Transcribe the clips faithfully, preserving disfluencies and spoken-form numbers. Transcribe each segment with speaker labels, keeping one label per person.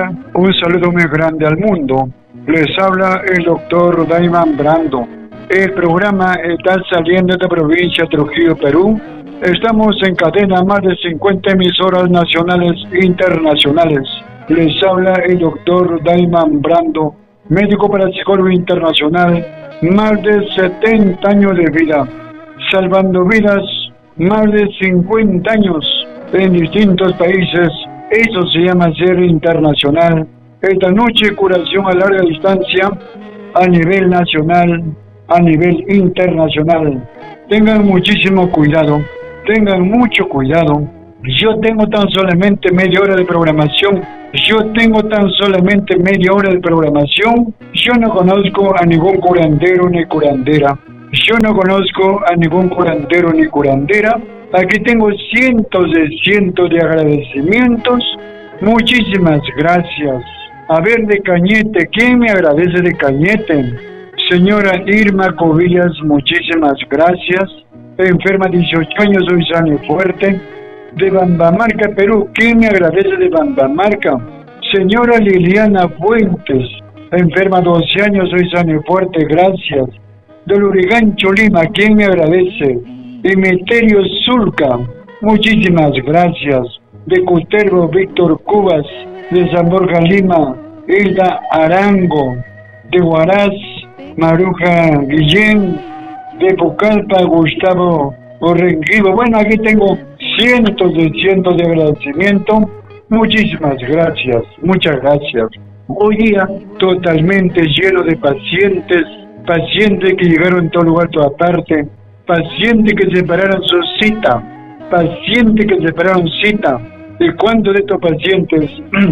Speaker 1: Hola, un saludo muy grande al mundo. Les habla el doctor Daiman Brando. El programa está saliendo de provincia de Trujillo, Perú. Estamos en cadena más de cincuenta emisoras nacionales e internacionales. Les habla el doctor Daiman Brando, médico parapsicólogo internacional, más de setenta años de vida, salvando vidas, más de cincuenta años en distintos países. Eso se llama ser internacional. Esta noche, curación a larga distancia, a nivel nacional, a nivel internacional. Tengan muchísimo cuidado, tengan mucho cuidado. Yo tengo tan solamente media hora de programación. Yo tengo tan solamente media hora de programación. Yo no conozco a ningún curandero ni curandera. Yo no conozco a ningún curandero ni curandera. Aquí tengo cientos de cientos de agradecimientos. Muchísimas gracias. A ver, de Cañete, ¿quién me agradece de Cañete? Señora Irma Covillas, muchísimas gracias. Enferma dieciocho años, soy sano y fuerte. De Bambamarca, Perú, ¿quién me agradece de Bambamarca? Señora Liliana Fuentes, enferma doce años, soy sano y fuerte, gracias. De Lurigancho, Lima, ¿quién me agradece? Emeterio Zulca, muchísimas gracias. De Cutervo, Víctor Cubas. De San Borja, Lima, Hilda Arango. De Huaraz, Maruja Guillén. De Pucallpa, Gustavo Orrengivo. Bueno, aquí tengo cientos de cientos de agradecimiento. Muchísimas gracias, muchas gracias. Hoy día totalmente lleno de pacientes, pacientes que llegaron en todo lugar, toda parte, pacientes que separaron su cita, pacientes que separaron cita. ¿Y cuántos de estos pacientes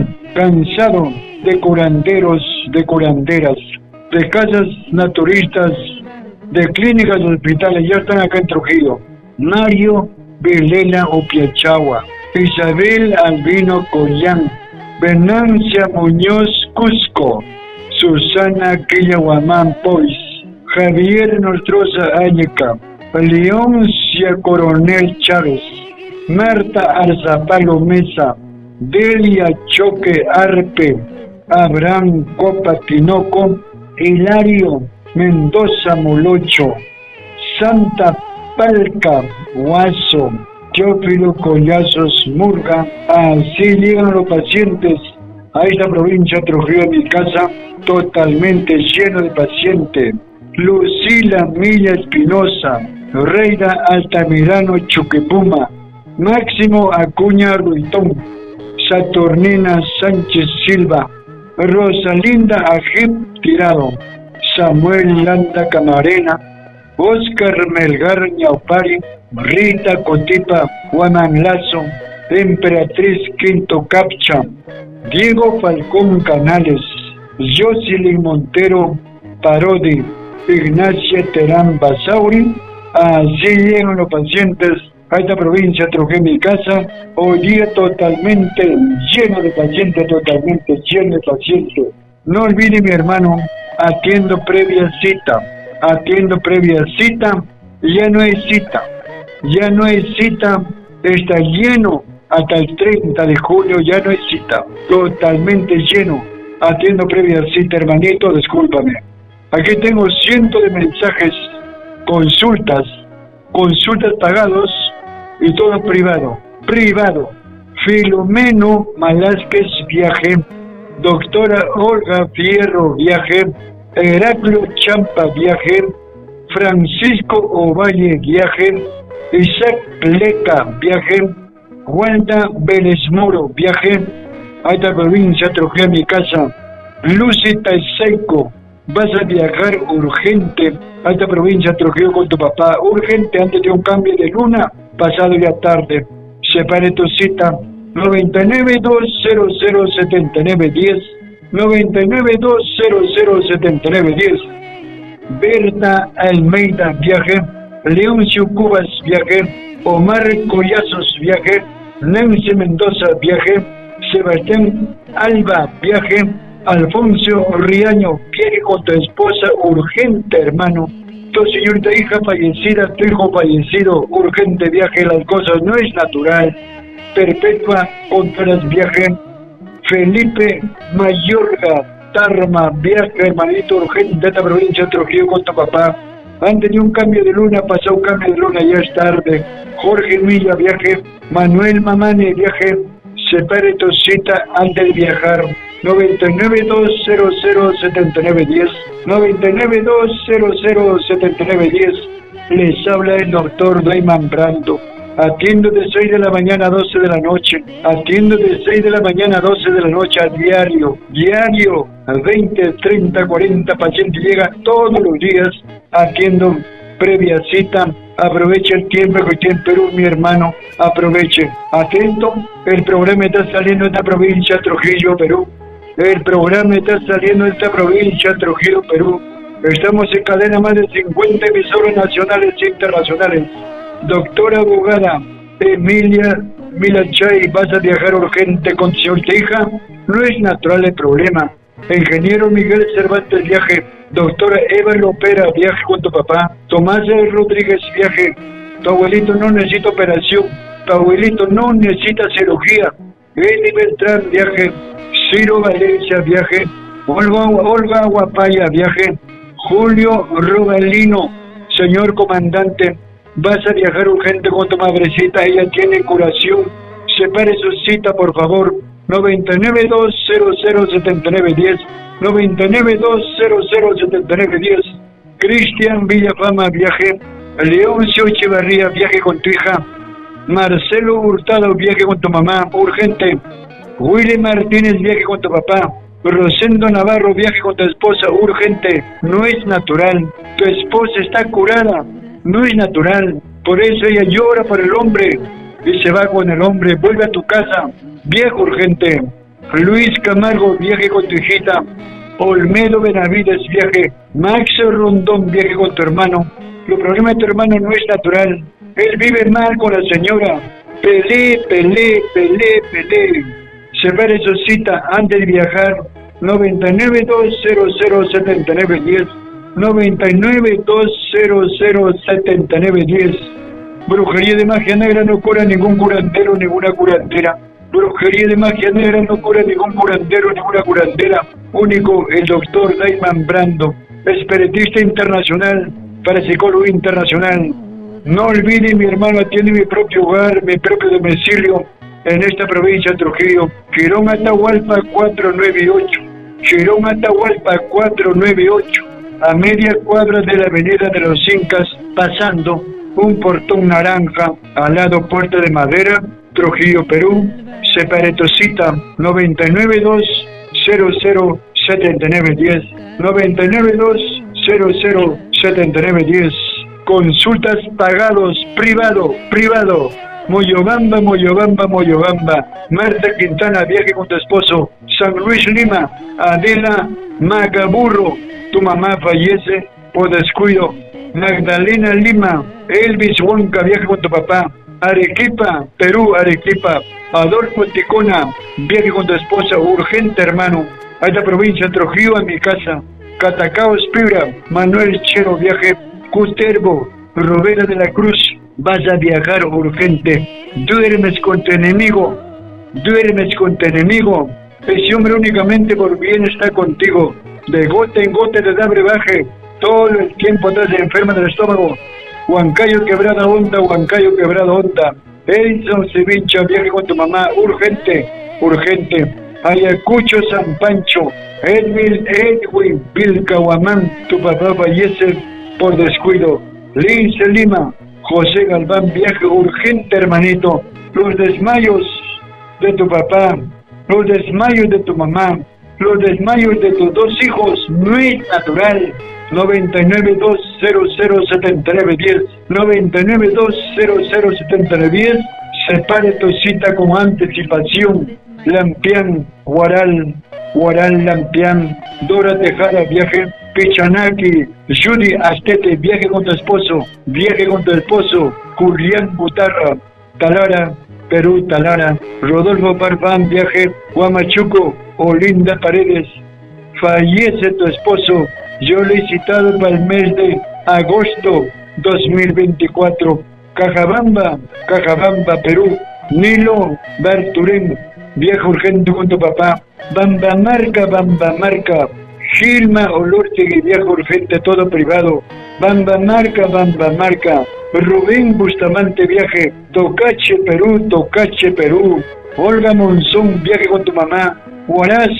Speaker 1: cansados de curanderos, de curanderas, de casas naturistas, de clínicas, de hospitales, ya están acá en Trujillo? Mario Vilela Opiachagua, Isabel Albino Collán, Venancia Muñoz Cusco, Susana Quillahuamán Pois, Javier Nostroza Áñeca, Leoncia Coronel Chávez, Marta Arzapalo Mesa, Delia Choque Arpe, Abraham Copa Tinoco, Hilario Mendoza Molocho, Santa Palca Guaso, Teófilo Collazos Murga. Así llegan los pacientes a esta provincia Trujillo, de mi casa, totalmente lleno de pacientes. Lucila Milla Espinosa, Reina Altamirano Chuquipuma, Máximo Acuña Ruitón, Saturnina Sánchez Silva, Rosalinda Ajib Tirado, Samuel Landa Camarena, Oscar Melgar Ñaupari, Rita Cotipa Juanan Lazo, Emperatriz Quinto Capcha, Diego Falcón Canales, Jocelyn Montero Parodi, Ignacia Terán Basauri. Así llegan los pacientes a esta provincia, Trujillo, mi casa. Hoy día totalmente lleno de pacientes, totalmente lleno de pacientes. No olvide, mi hermano, atiendo previa cita, atiendo previa cita, ya no hay cita, ya no hay cita, está lleno hasta el treinta de julio, ya no hay cita, totalmente lleno, atiendo previa cita, hermanito, discúlpame. Aquí tengo cientos de mensajes, consultas, consultas pagados y todo privado, privado. Filomeno Malásquez Viaje, doctora Olga Fierro Viaje, Heraclio Champa Viaje, Francisco Ovalle Viaje, Isaac Pleca Viaje, Wanda Vélez Moro Viaje, a esta provincia Trujillo, mi casa. Lucy Taiseico, vas a viajar urgente a esta provincia Trujillo con tu papá, urgente, antes de un cambio de luna, pasado ya tarde. Separe tu cita, noventa y nueve, dos cero cero, setenta y nueve diez, noventa y nueve, dos cero cero, setenta y nueve diez. Berta Almeida Viaje, Leoncio Cubas Viaje, Omar Collazos Viaje, Nancy Mendoza Viaje, Sebastián Alba Viaje, Alfonso Riaño, viaje con tu esposa urgente, hermano. Tu señorita hija fallecida, tu hijo fallecido, urgente viaje, las cosas no es natural. Perpetua Contreras Viaje, Felipe Mayorga, Tarma, viaje hermanito urgente de esta provincia de Trujillo con tu papá. Han tenido un cambio de luna, pasó un cambio de luna, ya es tarde. Jorge Milla, viaje. Manuel Mamani, viaje. Separe tu cita antes de viajar. noventa y nueve, dos cero cero, setenta y nueve diez. noventa y nueve, dos cero cero, setenta y nueve diez. Les habla el doctor Dayman Brando. Atiendo de seis de la mañana a doce de la noche. Atiendo de seis de la mañana a doce de la noche a diario. Diario. A veinte, treinta, cuarenta pacientes llegan todos los días. Atiendo previa cita. Aproveche el tiempo que tiene en Perú, mi hermano. Aproveche. Atento. El programa está saliendo de esta provincia, Trujillo, Perú. El programa está saliendo de esta provincia, Trujillo, Perú. Estamos en cadena más de cincuenta emisoras nacionales e internacionales. Doctora abogada Emilia Milachay, vas a viajar urgente con su hija. No es natural el problema. Ingeniero Miguel Cervantes, viaje. Doctora Eva Lopera, viaje con tu papá. Tomás Rodríguez, viaje. Tu abuelito no necesita operación. Tu abuelito no necesita cirugía. Eli Beltrán, viaje. Ciro Valencia, viaje. Olga, Olga Guapaya, viaje. Julio Robalino, señor comandante, vas a viajar urgente con tu madrecita, ella tiene curación. Separe su cita, por favor. noventa y nueve, dos cero cero, setenta y nueve diez. noventa y nueve, dos cero cero, setenta y nueve diez. Cristian Villafama, viaje. Leoncio Echevarría, viaje con tu hija. Marcelo Hurtado, viaje con tu mamá, urgente. Willy Martínez, viaje con tu papá. Rosendo Navarro, viaje con tu esposa, urgente. No es natural. Tu esposa está curada. No es natural. Por eso ella llora por el hombre y se va con el hombre. Vuelve a tu casa. Viaje urgente. Luis Camargo, viaje con tu hijita. Olmedo Benavides, viaje. Max Rondón, viaje con tu hermano. Los problemas de tu hermano no es natural. Él vive mal con la señora. Pelé, pelé, pelé, pelé. Separe su cita antes de viajar. noventa y nueve, dos cero cero, setenta y nueve diez. noventa y nueve, dos cero cero, setenta y nueve diez. Brujería de magia negra no cura ningún curandero, ninguna curandera. Brujería de magia negra no cura ningún curandero, ninguna curandera. Único el doctor Dayman Brando, espiritista internacional, parapsicólogo internacional. No olvide, mi hermano, atiende mi propio hogar, mi propio domicilio en esta provincia de Trujillo. Girón Atahualpa cuatrocientos noventa y ocho. Girón Atahualpa cuatrocientos noventa y ocho. A media cuadra de la avenida de los Incas, pasando un portón naranja al lado Puerta de Madera, Trujillo, Perú. Separe tu cita noventa y nueve, dos cero cero, setenta y nueve diez. noventa y nueve, dos cero cero, setenta y nueve diez. Consultas pagados, privado, privado. Moyobamba, Moyobamba, Moyobamba. Marta Quintana, viaje con tu esposo. San Luis Lima, Adela Magaburro, tu mamá fallece por descuido. Magdalena Lima, Elvis Huanca, viaje con tu papá. Arequipa, Perú, Arequipa. Adolfo Ticona, viaje con tu esposa, urgente, hermano. A esta provincia, Trujillo, a mi casa. Catacao, Espira, Manuel Chero, viaje. Cuterbo, Robera de la Cruz, vas a viajar urgente. Duermes con tu enemigo, duermes con tu enemigo. Ese hombre únicamente por bien está contigo. De gota en gota te da brebaje. Todo el tiempo estás enferma del estómago. Huancayo quebrada onda, Huancayo quebrada onda. Edson Cevincha, viaje con tu mamá, urgente, urgente. Ayacucho, San Pancho, Edwin, Edwin, Vilcahuamán, tu papá fallece por descuido. Lince Lima, José Galván, viaje urgente, hermanito. Los desmayos de tu papá, los desmayos de tu mamá, los desmayos de tus dos hijos, no es natural. noventa y nueve, dos cero cero, setenta y nueve diez. noventa y nueve, dos cero cero, setenta y nueve diez. Separe tu cita con anticipación. Lampián, Guaral, Guaral, Lampián. Dora Tejada, viaje. Pichanaki, Judy Astete, viaje con tu esposo, viaje con tu esposo. Julián Butarra, Talara, Perú, Talara. Rodolfo Parfán, viaje. Huamachuco, Olinda Paredes, fallece tu esposo. Yo le he citado para el mes de agosto dos mil veinticuatro. Cajabamba, Cajabamba, Perú. Nilo Berturén, viaje urgente con tu papá. Bambamarca, Bambamarca, Gilma Olortegui, viaje urgente todo privado. Bambamarca, Bambamarca, Rubén Bustamante, viaje. Tocache, Perú, Tocache, Perú. Olga Monzón, viaje con tu mamá. Huaraz,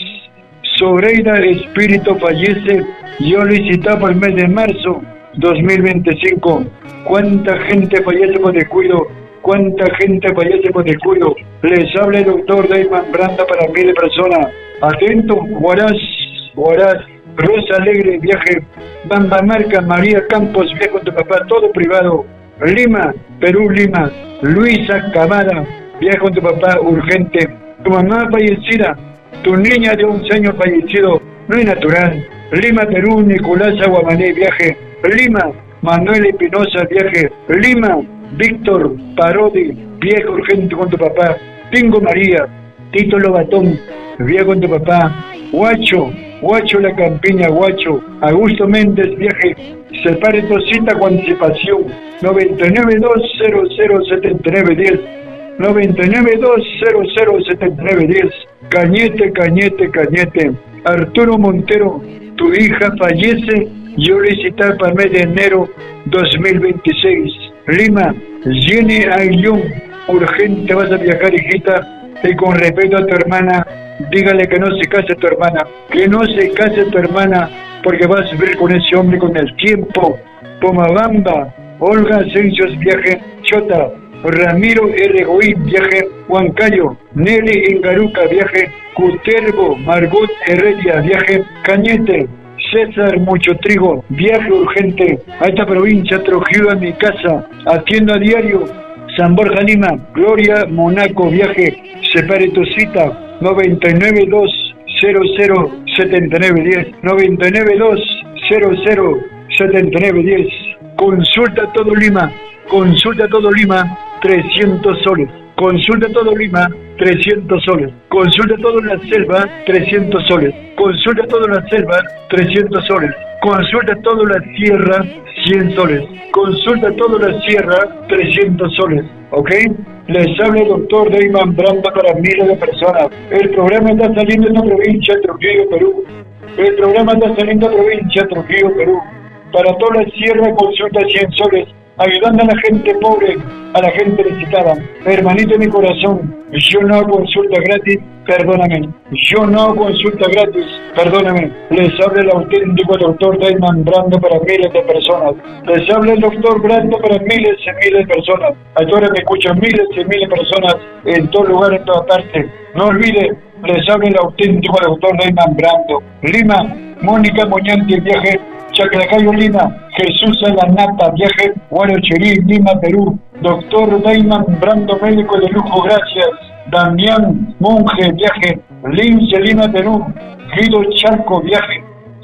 Speaker 1: Sobreira Espíritu, fallece. Yo licitaba el mes de marzo dos mil veinticinco. ¿Cuánta gente fallece por descuido? ¿Cuánta gente fallece por descuido? Les habla el doctor Dayman Branda para miles de personas. Atento, Huaraz, Huaraz, Rosa Alegre, viaje. Bambamarca, María Campos, viaje con tu papá, todo privado. Lima, Perú, Lima. Luisa Camara, viaje con tu papá, urgente. Tu mamá fallecida, tu niña de once años fallecido, no es natural. Lima, Perú, Nicolás Aguamané, viaje. Lima, Manuel Espinosa, viaje. Lima, Víctor Parodi, viaje urgente con tu papá. Tingo María, Tito Lobatón, viaje con tu papá. Huacho, Huacho La Campiña, Huacho. Augusto Méndez, viaje. Separe tu cita con anticipación. noventa y nueve dos cero cero setenta y nueve diez. noventa y nueve dos cero cero setenta y nueve diez. Cañete, Cañete, Cañete. Arturo Montero, tu hija fallece. Yo licitar para el mes de enero dos mil veintiséis. Lima, Jenny Ayllón, urgente vas a viajar, hijita. Y con respeto a tu hermana, dígale que no se case tu hermana. Que no se case tu hermana, porque vas a vivir con ese hombre con el tiempo. Pomabamba, Olga Ascensios, viaje. Chota, Ramiro Erregoí, viaje. Huancayo, Nelly Ingaruca, viaje. Cuterbo, Margot Heredia, viaje. Cañete, César Mucho Trigo, viaje urgente a esta provincia. Trujillo, a mi casa, atiendo a diario. San Borja, Lima. Gloria Monaco, viaje. Separe tu cita. noventa y nueve dos cero cero setenta y nueve diez. noventa y nueve dos cero cero setenta y nueve diez. Consulta todo Lima. Consulta todo Lima. trescientos soles. Consulta todo Lima, trescientos soles. Consulta todo la selva, trescientos soles. Consulta todo la selva, trescientos soles. Consulta todo la sierra, cien soles. Consulta toda la sierra, trescientos soles. ¿Ok? Les habla el doctor Dayman Branda para miles de personas. El programa está saliendo en la provincia de Trujillo, Perú. El programa está saliendo en la provincia de Trujillo, Perú. Para toda la sierra, consulta cien soles. Ayudando a la gente pobre, a la gente necesitada. Hermanito de mi corazón, yo no hago consulta gratis, perdóname. Yo no hago consulta gratis, perdóname. Les habla el auténtico doctor Dayman Brando para miles de personas. Les habla el doctor Brando para miles y miles de personas. Ahora me escuchan miles y miles de personas en todo lugar, en toda parte. No olvide, les habla el auténtico doctor Dayman Brando. Lima, Mónica Moñante, viaje. Chaclacayo, Lima. Jesús Alanata, viaje. Guarocherí, Lima, Perú. Doctor Dayman Brando, médico de lujo, gracias. Damián Monje, viaje. Lince, Lima, Perú. Guido Charco, viaje.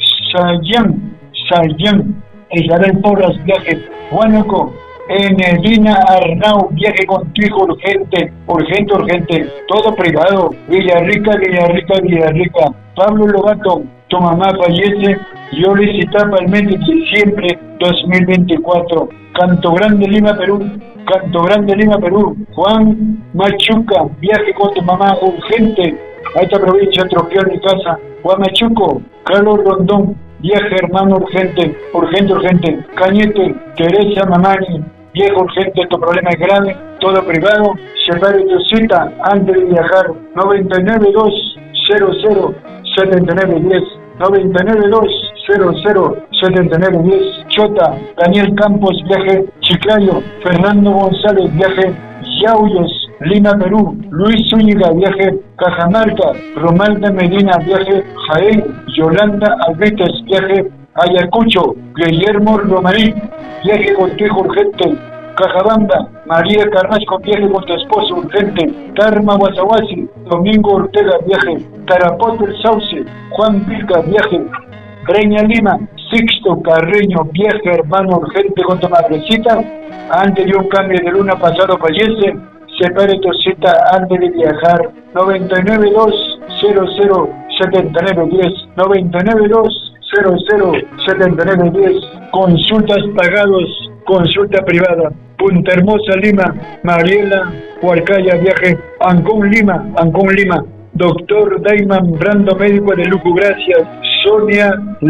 Speaker 1: Sayán, Sayán. Isabel Porras, viaje. Huánuco. Enelina Arnau, viaje con tu hijo urgente, urgente, urgente. Todo privado. Villarrica, Villarrica, Villarrica. Pablo Lobato, tu mamá fallece. Yo licitaba el mes de diciembre dos mil veinticuatro. Canto Grande, Lima, Perú. Canto Grande, Lima, Perú. Juan Machuca, viaje con tu mamá urgente a esta provincia, Trujillo, mi casa. Juan Machuco, Carlos Rondón, viaje hermano urgente, urgente, urgente. Cañete, Teresa Mamani, viaje urgente, tu problema es grave, todo privado. Separe tu cita antes de viajar. noventa y nueve dos cero cero setenta y nueve diez. noventa y nueve dos cero cero setenta y nueve diez. Chota, Daniel Campos, viaje. Chiclayo, Fernando González, viaje. Yauyos, Lima, Perú. Luis Zúñiga, viaje. Cajamarca, Romalda Medina, viaje. Jaén, Yolanda Alvites, viaje. Ayacucho, Guillermo Romarí, viaje con tu hijo urgente. Cajabamba, María Carrasco, viaje con tu esposo urgente. Tarma Guasaguasi, Domingo Ortega, viaje. Tarapoto El Sauce, Juan Vilca, viaje. Breña Lima, Sixto Carreño, viaje hermano urgente con tu madrecita. Antes de un cambio de luna pasado fallece. Separe tu cita antes de viajar. noventa y nueve dos cero cero setenta y nueve diez. noventa y nueve dos cero cero setenta y nueve diez. Consultas pagados, consulta privada. Punta Hermosa, Lima. Mariela Huarcaya, viaje. Ancón Lima, Ancón Lima. Doctor Daiman Brando, médico de Lucu, gracias. Sonia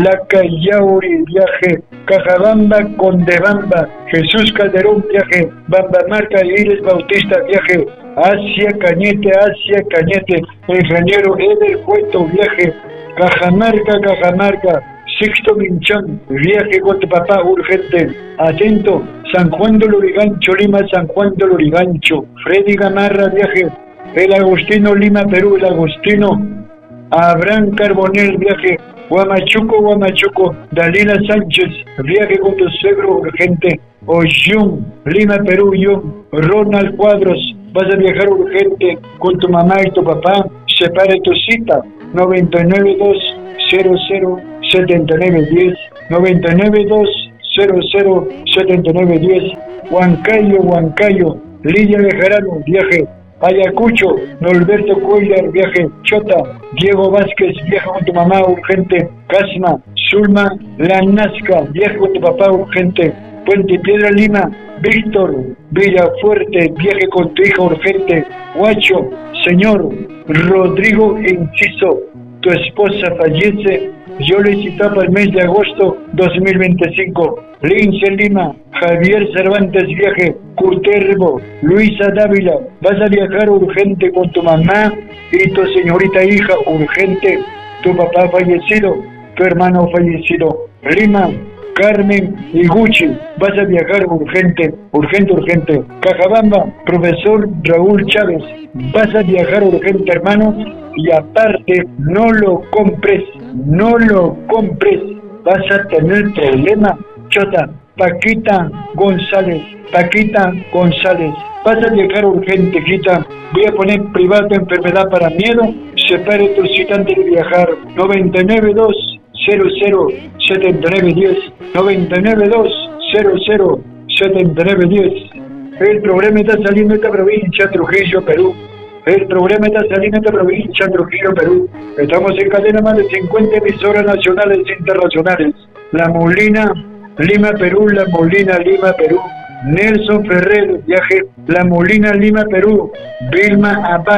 Speaker 1: Lacayauri, viaje. Cajabamba, Condebamba. Jesús Calderón, viaje. Bambamarca, Iris Bautista, viaje. Asia Cañete, Asia Cañete. Ingeniero Eder Cueto, viaje. Cajamarca, Cajamarca. Sixto Minchón, viaje con tu papá urgente. Atento, San Juan de Lurigancho, Lima, San Juan de Lurigancho. Freddy Gamarra, viaje. El Agustino, Lima, Perú, el Agustino. Abraham Carbonel, viaje. Guamachuco, Guamachuco. Dalila Sánchez, viaje con tu suegro urgente. Oyun, Lima, Perú, Yun. Ronald Cuadros, vas a viajar urgente con tu mamá y tu papá. Separe tu cita. noventa y nueve dos cero cero setenta y nueve diez, noventa y nueve dos cero cero setenta y nueve diez. Huancayo, Huancayo. Lidia Bejarano, viaje. Ayacucho, Norberto Cuellar, viaje. Chota, Diego Vázquez, viaje con tu mamá urgente. Casma, Zulma, La Nazca, viaje con tu papá urgente. Puente Piedra, Lima. Víctor Villafuerte, viaje con tu hija urgente. Huacho, señor Rodrigo Enciso, tu esposa fallece. Yo le citaba el mes de agosto dos mil veinticinco. Lince Lima, Javier Cervantes, viaje. Cuterbo, Luisa Dávila, vas a viajar urgente con tu mamá y tu señorita hija urgente. Tu papá fallecido, tu hermano fallecido. Lima, Carmen Iguchi, vas a viajar urgente, urgente, urgente. Cajabamba, profesor Raúl Chávez, vas a viajar urgente, hermano. Y aparte, no lo compres, no lo compres, vas a tener problema. Chota, Paquita González, Paquita González, vas a viajar urgente, Quita. Voy a poner privado enfermedad para miedo. Separe tu cita antes de viajar. noventa y nueve dos cero cero setenta y nueve diez, noventa y nueve dos cero cero setenta y nueve diez. El programa está saliendo de esta provincia, Trujillo, Perú. El programa está saliendo de esta provincia, Trujillo, Perú. Estamos en cadena más de cincuenta emisoras nacionales e internacionales. La Molina, Lima, Perú, La Molina, Lima, Perú. Nelson Ferrer, viaje. La Molina, Lima, Perú. Vilma Abad,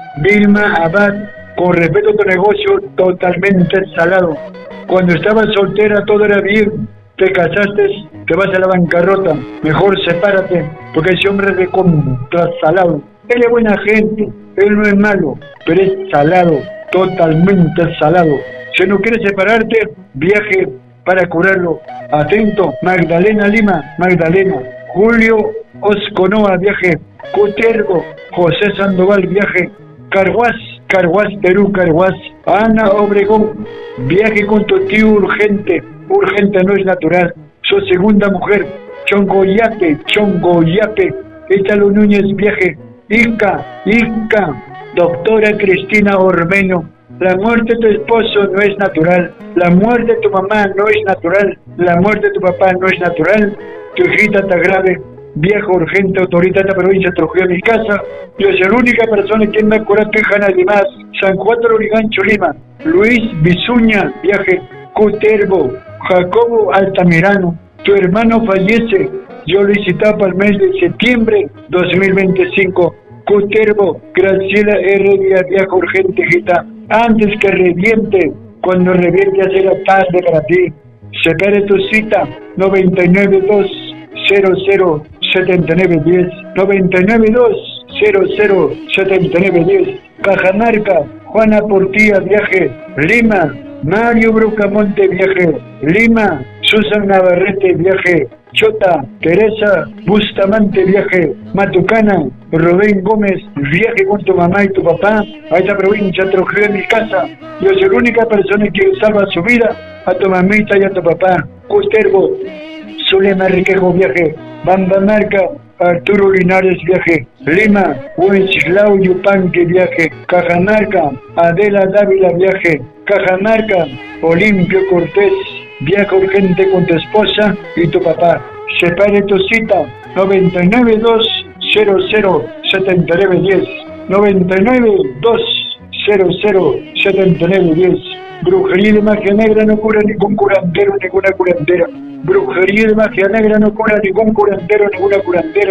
Speaker 1: Vilma Abad. Con respeto a tu negocio, totalmente salado. Cuando estabas soltera todo era bien. Te casaste, te vas a la bancarrota. Mejor sepárate, porque ese hombre es de contra salado. Él es buena gente, él no es malo, pero es salado, totalmente salado. Si no quieres separarte, viaje para curarlo. Atento, Magdalena Lima, Magdalena. Julio Osconoa, viaje. Cutergo, José Sandoval, viaje. Carhuaz, Carhuaz, Perú, Carhuaz. Ana Obregón, viaje con tu tío urgente. Urgente no es natural. Su segunda mujer. Chongoyape, Chongoyape. Échalo Núñez, viaje. Ica, Ica, doctora Cristina Ormeño, la muerte de tu esposo no es natural, la muerte de tu mamá no es natural, la muerte de tu papá no es natural, tu hijita está grave, viejo urgente, autoridad de la provincia de Trujillo, mi casa, yo soy la única persona que me ha curado tu hija, nadie más. San Juan de Lurigancho, Lima. Luis Bisuña, viaje. Cuterbo, Jacobo Altamirano, tu hermano fallece. Yo lo citaba para el mes de septiembre dos mil veinticinco. Cuterbo, Graciela R. viaja urgente, hijita. Antes que reviente, cuando reviente ya será tarde para ti. Separe tu cita, noventa y nueve dos cero cero setenta y nueve diez, noventa y nueve dos cero cero setenta y nueve diez. Cajamarca, Juana Portilla, viaje. Lima, Mario Brucamonte, viaje. Lima, Susan Navarrete, viaje. Chota, Teresa Bustamante, viaje. Matucana, Rubén Gómez, viaje con tu mamá y tu papá a esta provincia, Trujillo, en mi casa. Yo soy la única persona que salva su vida, a tu mamita y a tu papá. Custerbo, Zulema Riquejo, viaje. Bambamarca, Arturo Linares, viaje. Lima, Wenceslao Yupanque, viaje. Cajamarca, Adela Dávila, viaje. Cajamarca, Olimpio Cortés, viaja urgente con tu esposa y tu papá. Separe tu cita, noventa y nueve dos cero cero setenta y nueve diez, noventa y nueve dos cero cero setenta y nueve diez. Brujería de magia negra no cura ningún curandero, ninguna curandera. Brujería de magia negra no cura ningún curandero, ninguna curandera.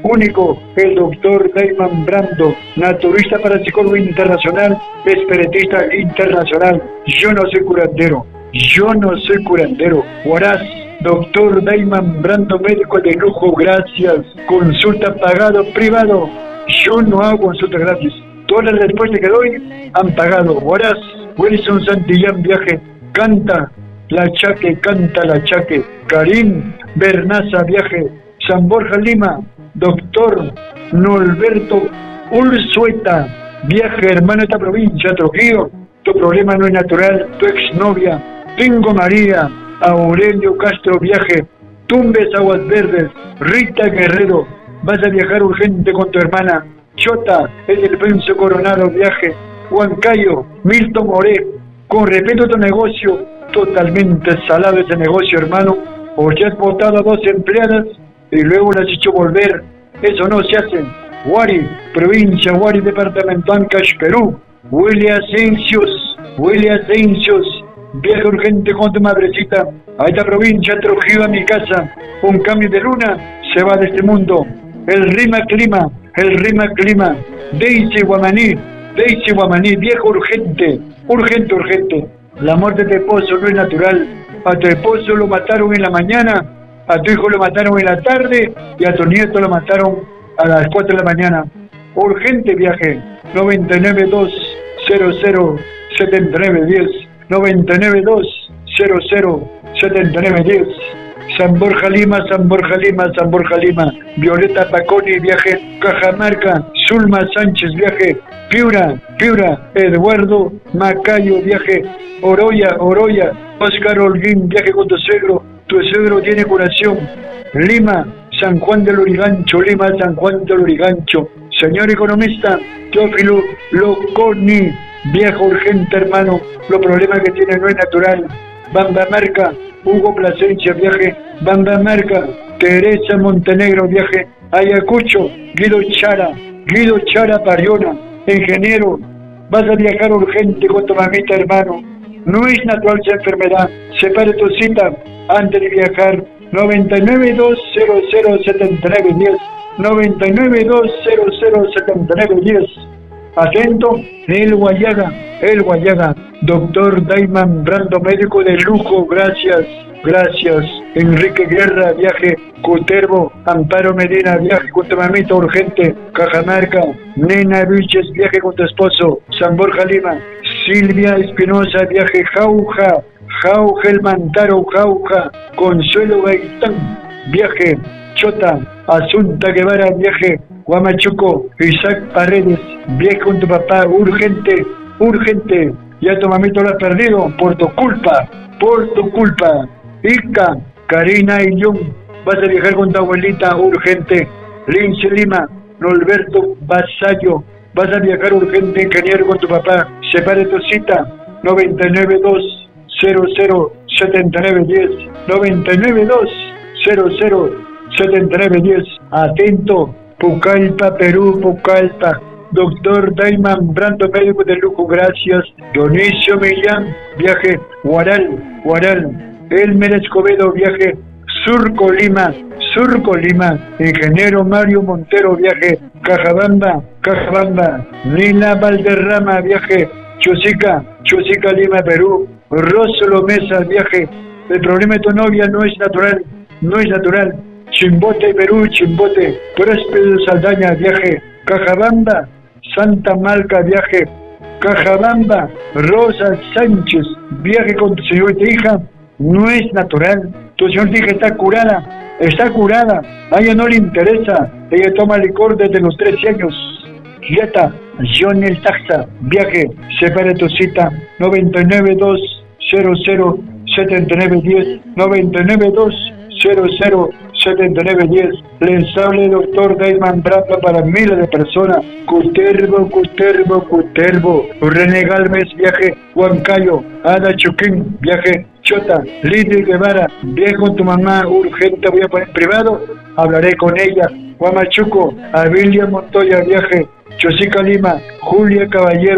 Speaker 1: único, el doctor Dayman Brando, naturista parapsicólogo internacional, espiritista internacional. Yo no soy curandero, yo no soy curandero. Huaraz, doctor Dayman Brando, médico de lujo, gracias. Consulta pagado privado. Yo no hago consulta gratis. Todas las respuestas que doy han pagado. Huaraz, Wilson Santillán, viaje. Canta la Chaque, canta la Chaque. Karim Bernaza, viaje. San Borja, Lima. Doctor Norberto Ursueta, viaje, hermano de esta provincia, Trujillo. Tu problema no es natural, tu exnovia. Tengo María. Aurelio Castro, viaje. Tumbes, Aguas Verdes. Rita Guerrero, vas a viajar urgente con tu hermana. Chota, el Delfenso Coronado, viaje. Huancayo, Milton Moré, con respeto a tu negocio, totalmente salado ese negocio, hermano. O ya has votado a dos empleadas y luego las has hecho volver. Eso no se hace. Huari, provincia Huari, departamento Ancash, Perú. William Ascensios, William Ascensios, viaje urgente con tu madrecita a esta provincia, Trujillo, a mi casa. Un cambio de luna, se va de este mundo. El rima clima, el rima clima. Daisy Guamaní, Daisy Guamaní, viejo urgente, urgente, urgente. La muerte de tu esposo no es natural. A tu esposo lo mataron en la mañana, a tu hijo lo mataron en la tarde y a tu nieto lo mataron a las cuatro de la mañana. Urgente viaje. noventa y nueve dos cero cero setenta y nueve diez, noventa y nueve dos cero cero setenta y nueve diez. San Borja, Lima, San Borja, Lima, San Borja, Lima. Violeta Paconi, viaje. Cajamarca, Zulma Sánchez, viaje. Piura, Piura, Eduardo Macayo, viaje. Oroya, Oroya, Oscar Holguín, viaje con tu suegro. Tu suegro tiene curación. Lima, San Juan del Urigancho, Lima, San Juan del Urigancho. Señor economista, Teófilo Loconi, viejo urgente, hermano. Los problemas que tiene no es natural. Bamba Marca, Hugo Plasencia, viaje. Bamba Marca, Teresa Montenegro, viaje. Ayacucho, Guido Chara, Guido Chara Pariona, ingeniero. Vas a viajar urgente con tu mamita, hermano. No es natural esa enfermedad. Separe tu cita antes de viajar. noventa y nueve dos cero cero setenta y nueve diez, noventa y nueve dos cero cero setenta y nueve diez. Atento, el Guayaga, el Guayaga. Doctor Dayman Brando, médico de lujo, gracias, gracias. Enrique Guerra, viaje. Cuterbo, Amparo Medina, viaje con tu mamita urgente. Cajamarca, Nena Vilches, viaje con tu esposo. San Borja, Lima. Silvia Espinosa, viaje. Jauja, Jauja el Mantaro, Jauja. Consuelo Gaitán, viaje. Chota, Asunta Guevara, viaje. Huamachuco, Isaac Paredes, viaje con tu papá, urgente, urgente. Ya tu mamito lo has perdido por tu culpa, por tu culpa. Ica, Karina Illón, vas a viajar con tu abuelita, urgente. Lince Lima, Norberto Vasallo, vas a viajar urgente, ingeniero, con tu papá. Separe tu cita, noventa y nueve dos cero cero setenta y nueve diez, noventa y nueve dos cero cero setenta y nueve diez. Atento, Pucallpa, Perú, Pucallpa. Doctor Dayman Brando, médico de lujo, gracias. Dionisio Millán, viaje. Huaral, Huaral. Elmer Escobedo, viaje. Surco, Lima, Surco, Lima. Ingeniero Mario Montero, viaje. Cajabamba, Cajabamba. Nina Valderrama, viaje. Chosica, Chosica, Lima, Perú. Rosolo Mesa, viaje. El problema de tu novia no es natural, no es natural. Chimbote, Perú, Chimbote. Próspero Saldaña, viaje. Cajabamba, Santa Malca, viaje. Cajabamba, Rosa Sánchez, viaje con tu señorita hija. No es natural. Tu señorita hija está curada, está curada. A ella no le interesa. Ella toma licor desde los trece años. Quieta, John el Taxa, viaje. Separe tu cita, noventa y nueve dos cero cero setenta y nueve diez, noventa y nueve dos cero cero setenta y nueve diez. Les habla el doctor Dayman Brando para miles de personas. Cuterbo, Cuterbo, Cuterbo. René Galvez, viaje. Huancayo, Ada Chuquín, viaje. Chota, Lidia Guevara, viaje con tu mamá, urgente, voy a poner privado, hablaré con ella. Huamachuco, Abilia Montoya, viaje. Chosica, Lima, Julia Caballero,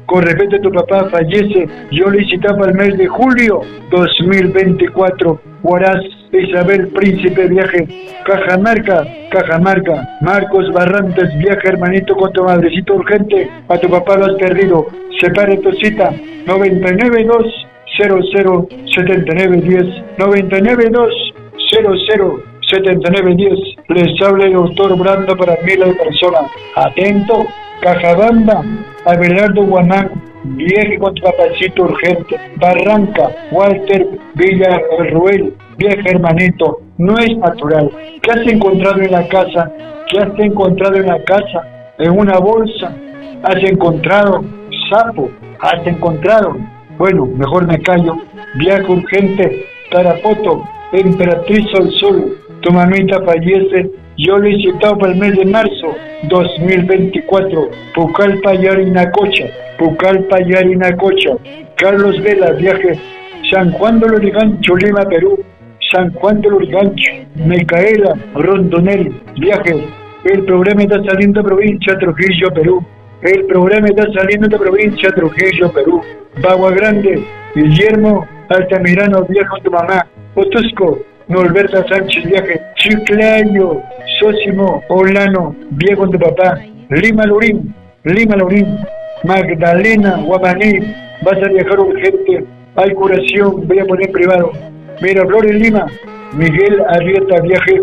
Speaker 1: con respecto a tu papá fallece, yo le citaba el mes de julio dos mil veinticuatro. Huaraz, Isabel Príncipe, viaje. Cajamarca, Cajamarca. Marcos Barrantes, viaje, hermanito, con tu madrecito urgente. A tu papá lo has perdido. Separe tu cita. noventa y nueve dos cero cero setenta y nueve diez. noventa y nueve dos cero cero setenta y nueve diez. Les habla el doctor Brando para miles de personas. Atento. Cajabamba, Abelardo Guanán, viaje con tu papacito urgente. Barranca, Walter Villarruel, viaje, hermanito, no es natural. ¿Qué has encontrado en la casa? ¿Qué has encontrado en la casa? En una bolsa. ¿Has encontrado sapo? ¿Has encontrado? Bueno, mejor me callo. Viaje urgente, Tarapoto, Emperatriz al Sol, tu mamita fallece. Yo le he citado para el mes de marzo dos mil veinticuatro. Pucallpa, Yarinacocha. Pucallpa, Yarinacocha. Carlos Vela, viaje. San Juan de Lurigancho, Lima, Perú. San Juan de Lurigancho. Micaela Rondonel, viaje. El programa está saliendo de provincia Trujillo, Perú. El programa está saliendo de provincia Trujillo, Perú. Bagua Grande, Guillermo Altamirano, viaje con tu mamá. Otusco, Norberta Sánchez, viaje. Chiclayo, Sósimo Olano, viaje con tu papá. Lima Lurín, Lima Lurín. Magdalena Guamaní, vas a viajar urgente. Hay curación, voy a poner privado. Miraflores, Lima. Miguel Arrieta, viaje.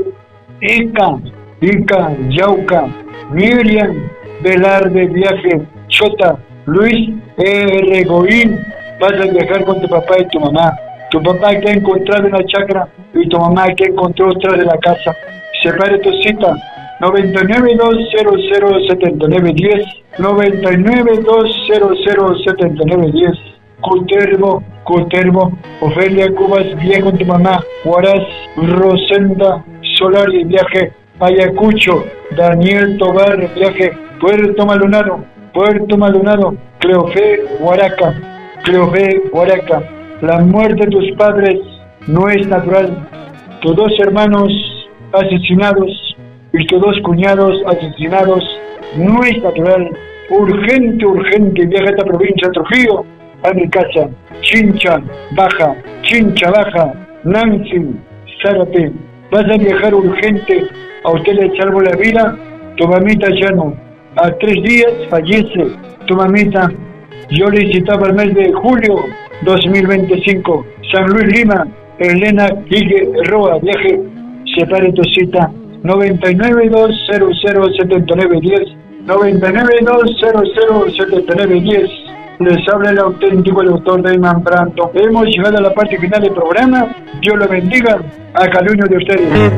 Speaker 1: Ica, Ica, Yauca. Miriam Velarde, viaje. Chota, Luis Erregoín, vas a viajar con tu papá y tu mamá. Tu papá que ha encontrado una chacra y tu mamá que encontró otra de la casa. Separe tu cita. noventa y nueve dos cero cero setenta y nueve diez. noventa y nueve dos cero cero setenta y nueve diez. Cutervo, Cutervo. Ofelia Cubas, viaje con tu mamá. Huaraz, Rosenda Solari, viaje. Ayacucho, Daniel Tobar, viaje. Puerto Maldonado, Puerto Maldonado. Cleofé, Huaraca, Cleofé, Huaraca. La muerte de tus padres no es natural. Tus dos hermanos asesinados y tus dos cuñados asesinados no es natural. Urgente, urgente, viaja a esta provincia de Trujillo, a mi casa. Chincha Baja, Chincha Baja, Nancy, Zárate. Vas a viajar urgente, a usted le salvo la vida, tu mamita ya no. A tres días fallece tu mamita. Yo le citaba el mes de julio dos mil veinticinco. San Luis, Lima, Elena Guille Roa, viaje. Separe tu cita. noventa y nueve dos cero cero setenta y nueve diez. noventa y nueve dos cero cero setenta y nueve diez. Les habla el auténtico doctor Dayman Brando. Hemos llegado a la parte final del programa. Dios lo bendiga a cada uno de ustedes.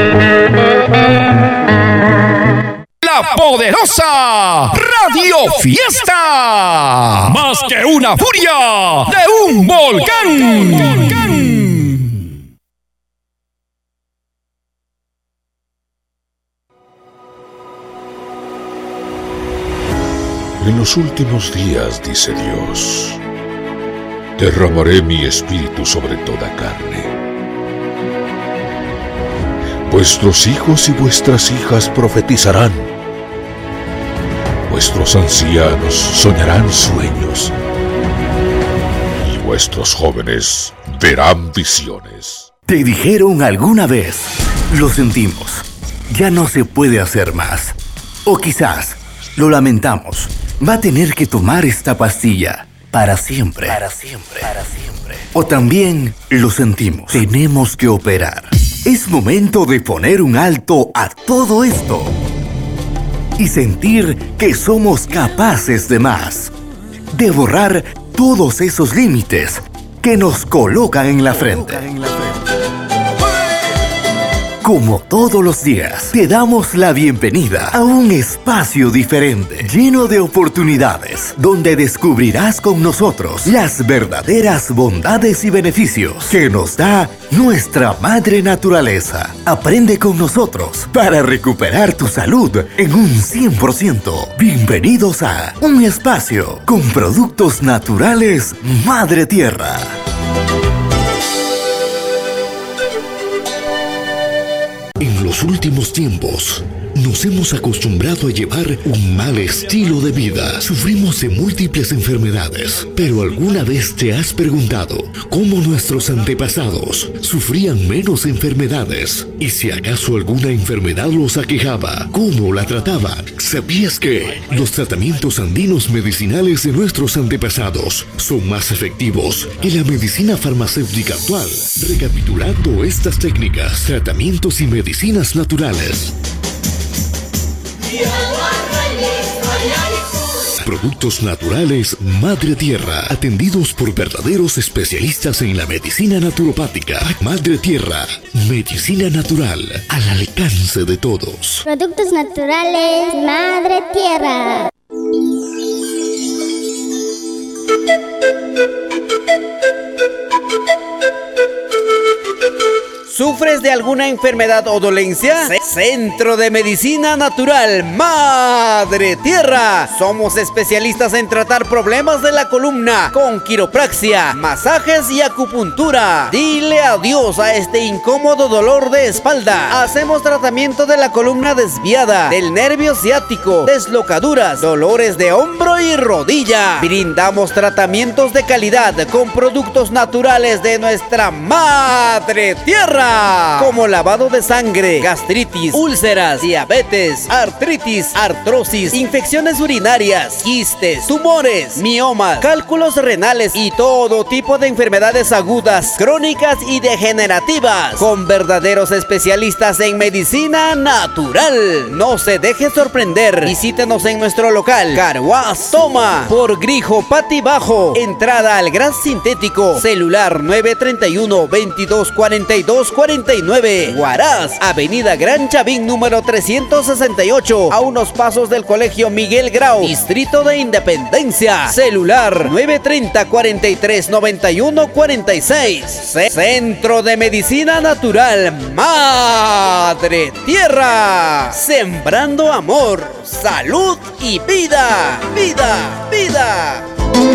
Speaker 2: La poderosa Radio Fiesta. Más que una furia de un volcán.
Speaker 3: En los últimos días, dice Dios, derramaré mi espíritu sobre toda carne. Vuestros hijos y vuestras hijas profetizarán. Vuestros ancianos soñarán sueños. Y vuestros jóvenes verán visiones.
Speaker 4: ¿Te dijeron alguna vez? Lo sentimos. Ya no se puede hacer más. O quizás, lo lamentamos. Va a tener que tomar esta pastilla para siempre. Para siempre. Para siempre. O también, lo sentimos. Tenemos que operar. Es momento de poner un alto a todo esto y sentir que somos capaces de más, de borrar todos esos límites que nos colocan en la frente. Como todos los días, te damos la bienvenida a un espacio diferente, lleno de oportunidades, donde descubrirás con nosotros las verdaderas bondades y beneficios que nos da nuestra madre naturaleza. Aprende con nosotros para recuperar tu salud en un cien por ciento. Bienvenidos a un espacio con productos naturales Madre Tierra.
Speaker 3: En los últimos tiempos,
Speaker 4: Nos hemos acostumbrado a llevar un mal estilo de vida. Sufrimos de múltiples enfermedades. Pero ¿alguna vez te has preguntado cómo nuestros antepasados sufrían menos enfermedades? Y si acaso alguna enfermedad los aquejaba, ¿cómo la trataban? ¿Sabías que los tratamientos andinos medicinales de nuestros antepasados son más efectivos que la medicina farmacéutica actual? Recapitulando estas técnicas, tratamientos y medicinas naturales. Productos naturales Madre Tierra, atendidos por verdaderos especialistas en la medicina naturopática. Madre Tierra, medicina natural al alcance de todos.
Speaker 5: Productos naturales Madre Tierra.
Speaker 6: ¿Sufres de alguna enfermedad o dolencia? Centro de Medicina Natural Madre Tierra. Somos especialistas en tratar problemas de la columna con quiropraxia, masajes y acupuntura. Dile adiós a este incómodo dolor de espalda. Hacemos tratamiento de la columna desviada, del nervio ciático, deslocaduras, dolores de hombro y rodilla. Brindamos tratamientos de calidad con productos naturales de nuestra Madre Tierra, como lavado de sangre, gastritis, úlceras, diabetes, artritis, artrosis, infecciones urinarias, quistes, tumores, miomas, cálculos renales y todo tipo de enfermedades agudas, crónicas y degenerativas, con verdaderos especialistas en medicina natural. No se deje sorprender. Visítenos en nuestro local Carhuaz Toma, por Grijo Pati Bajo, entrada al Gran Sintético, celular nueve treinta y uno, veintidós cuarenta y dos cuarenta y nueve. Huaraz, Avenida Gran Chavín número trescientos sesenta y ocho, a unos pasos del Colegio Miguel Grau, Distrito de Independencia. Celular nueve treinta, cuarenta y tres, noventa y uno cuarenta y seis. Centro de Medicina Natural Madre Tierra, sembrando amor, salud y vida, vida, vida.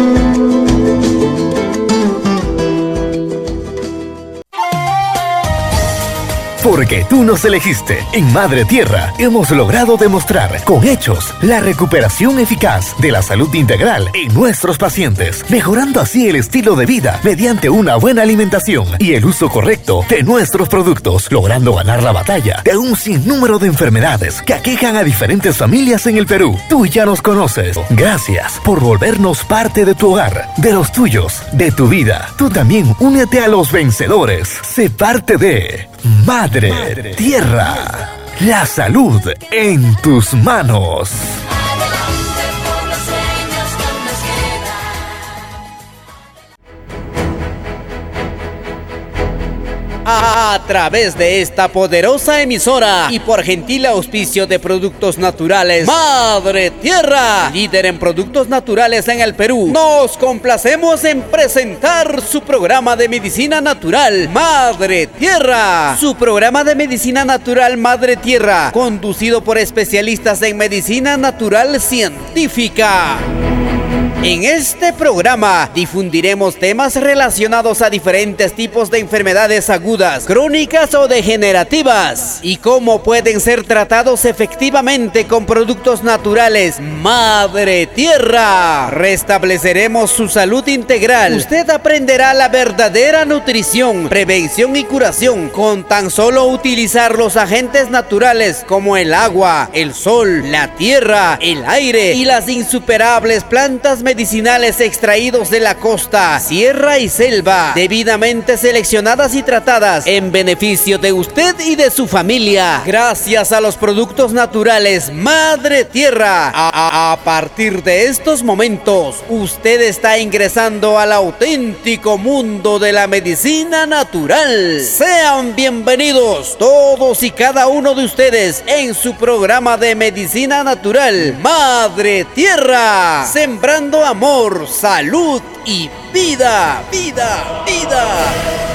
Speaker 4: Porque tú nos elegiste. En Madre Tierra hemos logrado demostrar con hechos la recuperación eficaz de la salud integral en nuestros pacientes, mejorando así el estilo de vida mediante una buena alimentación y el uso correcto de nuestros productos, logrando ganar la batalla de un sinnúmero de enfermedades que aquejan a diferentes familias en el Perú. Tú ya nos conoces. Gracias por volvernos parte de tu hogar, de los tuyos, de tu vida. Tú también únete a los vencedores. Sé parte de Madre, Madre Tierra. La salud en tus manos.
Speaker 6: A través de esta poderosa emisora y por gentil auspicio de Productos Naturales Madre Tierra, líder en productos naturales en el Perú, nos complacemos en presentar su programa de medicina natural Madre Tierra. Su programa de medicina natural Madre Tierra, conducido por especialistas en medicina natural científica. En este programa difundiremos temas relacionados a diferentes tipos de enfermedades agudas, crónicas o degenerativas y cómo pueden ser tratados efectivamente con productos naturales Madre Tierra. Restableceremos su salud integral. Usted aprenderá la verdadera nutrición, prevención y curación con tan solo utilizar los agentes naturales como el agua, el sol, la tierra, el aire y las insuperables plantas medicinales extraídos de la costa, sierra y selva, debidamente seleccionadas y tratadas en beneficio de usted y de su familia, gracias a los productos naturales Madre Tierra. A, a, a partir de estos momentos, usted está ingresando al auténtico mundo de la medicina natural. Sean bienvenidos todos y cada uno de ustedes en su programa de medicina natural Madre Tierra, sembrando amor, salud y vida, vida, vida.